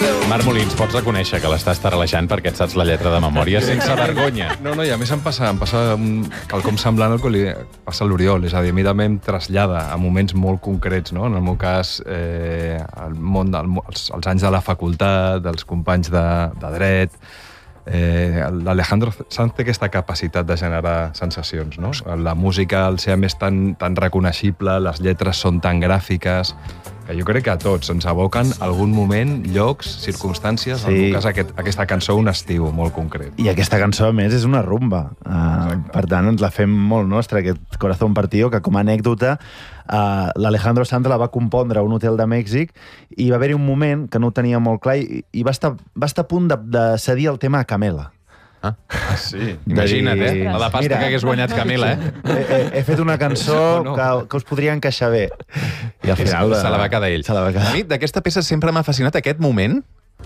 Marc Molins, pots reconèixer que l'estàs taralejant perquè et saps la lletra de memòria sense vergonya. No, i a més em passa quelcom semblant al que li passa a l'Oriol. És a dir, a mi també em trasllada a moments molt concrets, no? En el meu cas, el món els anys de la facultat, dels companys de dret. L'Alejandro Sanz té aquesta capacitat de generar sensacions, no? La música, al ser més tan reconeixible, les lletres són tan gràfiques, que jo crec que a tots ens aboquen algun moment, llocs, circumstàncies, en el cas aquesta cançó, un estiu molt concret. I aquesta cançó, a més, és una rumba. Per tant, ens la fem molt nostra, aquest Corazón Partido, que com a anècdota, l'Alejandro Sanz la va compondre a un hotel de Mèxic i va haver-hi un moment que no ho tenia molt clar i va estar a punt de cedir el tema a Camela. Sí. Imagina't, la pasta que hagués guanyat Camila, He fet una cançó que us podria encaixar bé. I al final se la va quedar ell. A mi, d'aquesta peça sempre m'ha fascinat aquest moment.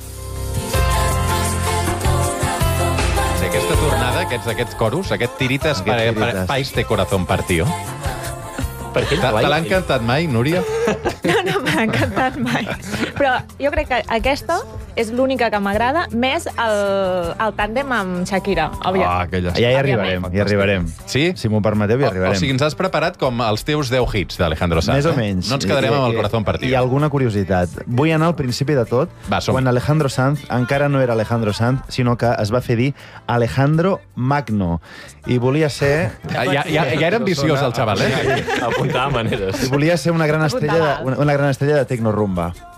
Aquesta tornada, aquests coros, aquest tiritas pa este corazón partido. Te l'ha encantat mai, Núria? No m'ha encantat mai. Però jo crec que aquesta és l'única que m'agrada, més el tàndem amb Shakira, òbviament. Ja hi arribarem. Sí? Si m'ho permeteu, hi arribarem. O sigui, ens has preparat com els teus 10 hits d'Alejandro Sanz. Més o menys. No ens quedarem amb el corazón partido. I alguna curiositat. Vull anar al principi de tot, quan Alejandro Sanz encara no era Alejandro Sanz, sinó que es va fer dir Alejandro Magno. I volia ser... Ja era ambiciós el xaval, Apuntava maneres. I volia ser una gran estrella de tecnorumba.